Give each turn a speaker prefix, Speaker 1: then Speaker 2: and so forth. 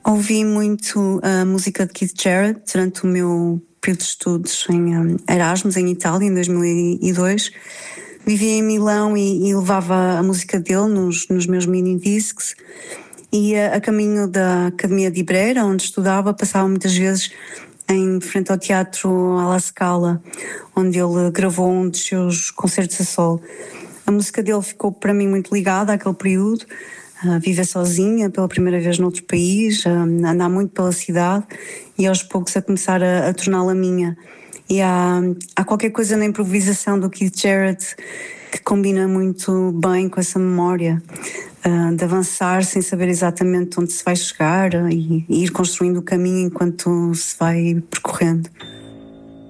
Speaker 1: Ouvi muito a música de Keith Jarrett durante o meu período de estudos em Erasmus, em Itália, em 2002. Vivia em Milão e levava a música dele nos meus mini-discs. E a caminho da Academia de Ibrera, onde estudava, passava muitas vezes em frente ao Teatro alla Scala, onde ele gravou um dos seus concertos a solo. A música dele ficou para mim muito ligada àquele período. Viver sozinha pela primeira vez noutro país, andar muito pela cidade e aos poucos a começar a torná-la minha. E há qualquer coisa na improvisação do Keith Jarrett que combina muito bem com essa memória de avançar sem saber exatamente onde se vai chegar e ir construindo o caminho enquanto se vai percorrendo.